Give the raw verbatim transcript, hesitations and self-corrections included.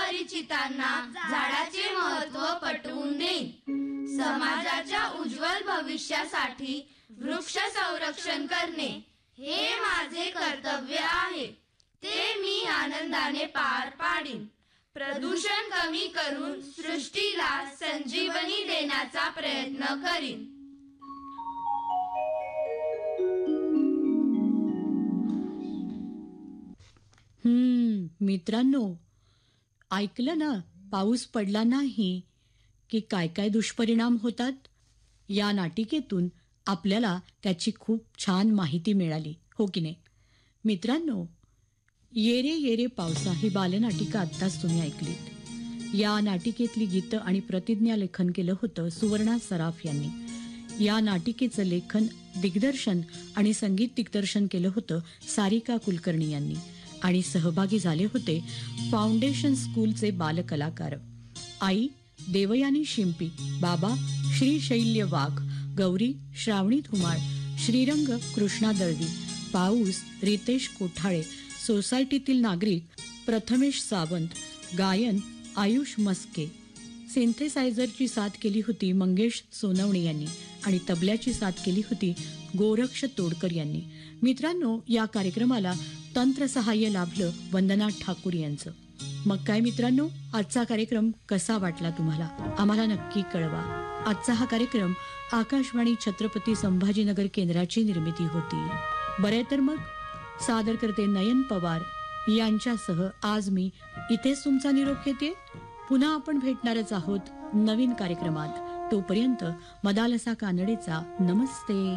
अपरिचितांना झाडाचे महत्त्व पटवून देईन. समाजाच्या उज्ज्वल भविष्यासाठी वृक्ष संरक्षण करणे हे माझे कर्तव्य आहे. ते मी आनंदाने पार पाडीन. प्रदूषण कमी करून सृष्टीला संजीवनी देण्याचा प्रयत्न करीन. हम्म मित्रांनो, ऐकलं ना, पाऊस पडला नाही की काय काय दुष्परिणाम होतात. या नाटिकेतून आपल्याला त्याची खूप छान माहिती मिळाली, हो की नाही मित्रांनो? येरे येरे पावसा ही बालनाटिका आत्ताच तुम्ही ऐकलीत. या नाटिकेतली गीतं आणि प्रतिज्ञा लेखन केलं होतं सुवर्णा सराफ यांनी. या नाटिकेचं लेखन, दिग्दर्शन आणि संगीत दिग्दर्शन केलं होतं सारिका कुलकर्णी यांनी. आणि सहभागी झाले होते फाउंडेशन स्कूलचे बालकलाकार. आई देवयानी शिंपी, बाबा श्री शैल्य वाघ, गौरी श्रावणी धुमाळ, श्रीरंग कृष्णा दळवी, पाऊस रितेश कोठाळे, सोसायटीतील नागरिक प्रथमेश सावंत, गायन आयुष मस्के. सिंथेसायझरची साथ केली होती मंगेश सोनवणे यांनी आणि तबल्याची साथ केली होती गोरक्ष तोडकर यांनी. मित्रांनो, या कार्यक्रमाला तंत्रसहाय्य लाभलं वंदना ठाकूर यांचं. मग काय मित्रांनो, आजचा कार्यक्रम कसा वाटला तुम्हाला आम्हाला नक्की कळवा. आजचा हा कार्यक्रम आकाशवाणी छत्रपती संभाजीनगर केंद्राची निर्मिती होती. बरे तर मग सादर करते नयन पवार यांच्यासह आज मी इथेच तुमचा निरोप घेते. पुन्हा आपण भेटणारच आहोत नवीन कार्यक्रमात. तोपर्यंत मदालसा कानडेचा नमस्ते.